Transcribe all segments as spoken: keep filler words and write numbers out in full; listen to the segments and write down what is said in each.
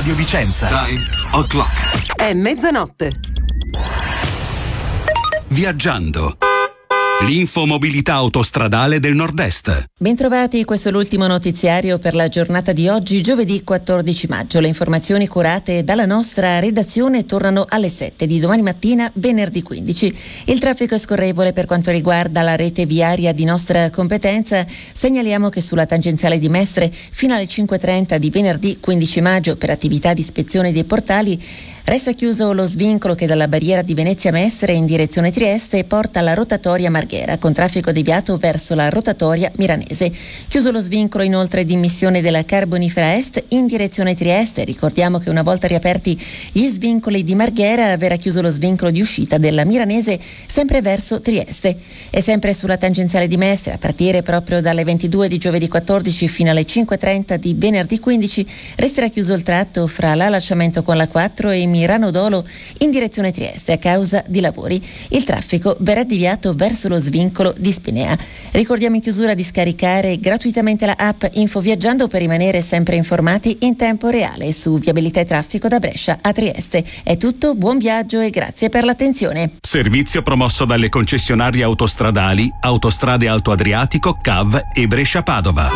Radio Vicenza. Time o'clock. È mezzanotte. Viaggiando. L'infomobilità autostradale del Nord-Est. Bentrovati, questo è l'ultimo notiziario per la giornata di oggi, giovedì quattordici maggio. Le informazioni curate dalla nostra redazione tornano alle sette di domani mattina, venerdì quindici. Il traffico è scorrevole per quanto riguarda la rete viaria di nostra competenza. Segnaliamo che sulla tangenziale di Mestre fino alle cinque e trenta di venerdì quindici maggio per attività di ispezione dei portali resta chiuso lo svincolo che dalla barriera di Venezia Mestre in direzione Trieste porta alla rotatoria Marghera, con traffico deviato verso la rotatoria milanese. Chiuso lo svincolo inoltre di immissione della Carbonifera Est in direzione Trieste. Ricordiamo che una volta riaperti gli svincoli di Marghera verrà chiuso lo svincolo di uscita della milanese sempre verso Trieste. E sempre sulla tangenziale di Mestre, a partire proprio dalle ventidue di giovedì quattordici fino alle cinque e trenta di venerdì quindici, resterà chiuso il tratto fra l'allacciamento con la quattro e Mirano Dolo in direzione Trieste a causa di lavori. Il traffico verrà deviato verso lo svincolo di Spinea. Ricordiamo in chiusura di scaricare gratuitamente la app Info Viaggiando per rimanere sempre informati in tempo reale su viabilità e traffico da Brescia a Trieste. È tutto, buon viaggio e grazie per l'attenzione. Servizio promosso dalle concessionarie autostradali Autostrade Alto Adriatico, C A V e Brescia Padova.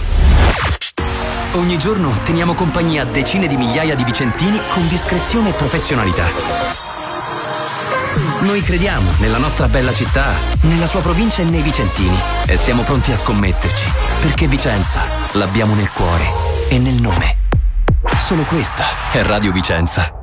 Ogni giorno teniamo compagnia a decine di migliaia di vicentini con discrezione e professionalità. Noi crediamo nella nostra bella città, nella sua provincia e nei vicentini e siamo pronti a scommetterci, perché Vicenza l'abbiamo nel cuore e nel nome. Solo questa è Radio Vicenza.